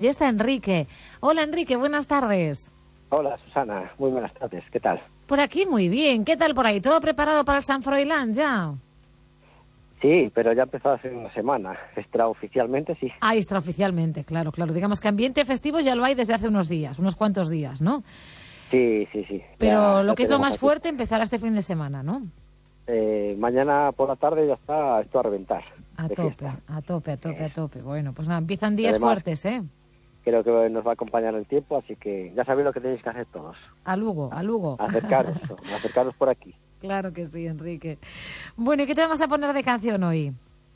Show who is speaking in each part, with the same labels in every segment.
Speaker 1: Ya está Enrique. Hola Enrique, buenas tardes.
Speaker 2: Hola Susana, muy buenas tardes, ¿qué tal?
Speaker 1: Por aquí muy bien, ¿qué tal por ahí? ¿Todo preparado para el San Froilán ya?
Speaker 2: Sí, pero ya empezó hace una semana, extraoficialmente sí.
Speaker 1: Ah, extraoficialmente, claro. Digamos que ambiente festivo ya lo hay desde hace unos días, unos cuantos días, ¿no?
Speaker 2: Sí.
Speaker 1: Pero
Speaker 2: Ya,
Speaker 1: lo
Speaker 2: ya
Speaker 1: que es lo
Speaker 2: tenemos
Speaker 1: más
Speaker 2: aquí.
Speaker 1: fuerte empezará este fin de semana, ¿no?
Speaker 2: Mañana por la tarde ya está esto a reventar
Speaker 1: A
Speaker 2: de
Speaker 1: tope,
Speaker 2: fiesta.
Speaker 1: a tope. Bueno, pues nada, empiezan
Speaker 2: Y
Speaker 1: días
Speaker 2: además
Speaker 1: fuertes, ¿eh?
Speaker 2: creo que nos va a acompañar el tiempo, así que ya sabéis lo que tenéis que hacer todos.
Speaker 1: A Lugo.
Speaker 2: Acercaros por aquí.
Speaker 1: Claro que sí, Enrique. Bueno, ¿y qué te vamos a poner de canción hoy?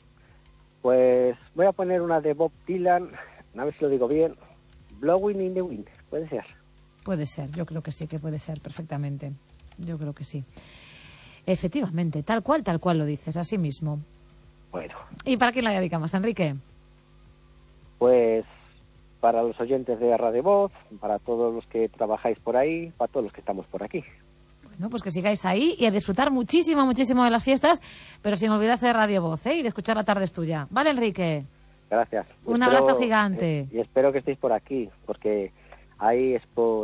Speaker 2: Pues voy a poner una de Bob Dylan, a ver si lo digo bien, Blowing in the Wind, puede ser.
Speaker 1: Puede ser, yo creo que sí, que puede ser perfectamente. Yo creo que sí. Efectivamente, tal cual lo dices, así mismo.
Speaker 2: Bueno,
Speaker 1: ¿Y para quién la dedicamos, Enrique?
Speaker 2: pues para los oyentes de Radio Voz, para todos los que trabajáis por ahí, para todos los que estamos por aquí.
Speaker 1: Bueno, pues que sigáis ahí y a disfrutar muchísimo de las fiestas, pero sin olvidarse de Radio Voz, ¿eh? Y de escuchar La Tarde es Tuya. ¿Vale, Enrique?
Speaker 2: Gracias.
Speaker 1: Un abrazo gigante.
Speaker 2: Y espero que estéis por aquí, porque hay expo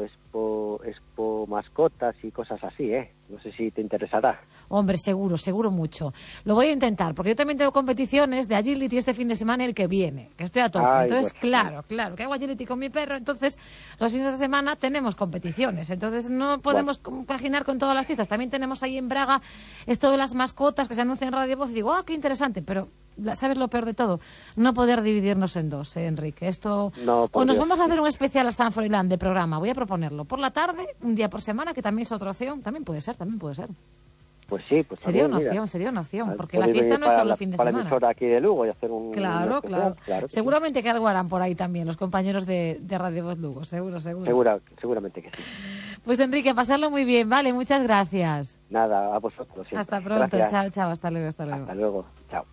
Speaker 2: mascotas y cosas así, ¿eh? No sé si te interesará.
Speaker 1: Hombre, seguro mucho. Lo voy a intentar, porque yo también tengo competiciones de agility este fin de semana y el que viene, que estoy a tope.
Speaker 2: Ay,
Speaker 1: Entonces,
Speaker 2: pues,
Speaker 1: claro, que hago agility con mi perro, entonces los fines de semana tenemos competiciones. Entonces no podemos compaginar con todas las fiestas. También tenemos ahí en Braga esto de las mascotas que se anuncian en Radio Voz y digo, qué interesante, pero ¿sabes lo peor de todo? No poder dividirnos en dos, Enrique. Esto
Speaker 2: no,
Speaker 1: o nos
Speaker 2: Dios,
Speaker 1: vamos a hacer un especial a San Froilán de programa. Voy a proponerlo por la tarde, un día por semana, que también es otra opción. También puede ser.
Speaker 2: Pues sí, pues
Speaker 1: Sería
Speaker 2: también,
Speaker 1: una opción, porque la
Speaker 2: podéis
Speaker 1: fiesta
Speaker 2: venir
Speaker 1: no es solo
Speaker 2: para
Speaker 1: el fin de
Speaker 2: para la
Speaker 1: semana.
Speaker 2: emisora aquí de Lugo y hacer un
Speaker 1: Claro.
Speaker 2: especial, claro que
Speaker 1: Seguramente que algo harán por ahí también los compañeros de Radio Voz Lugo, seguro.
Speaker 2: sí. Seguramente que sí.
Speaker 1: Pues Enrique, pasarlo muy bien, vale, muchas gracias.
Speaker 2: Nada, a vosotros siempre.
Speaker 1: Hasta pronto,
Speaker 2: Gracias.
Speaker 1: chao, hasta luego.
Speaker 2: Hasta luego, chao.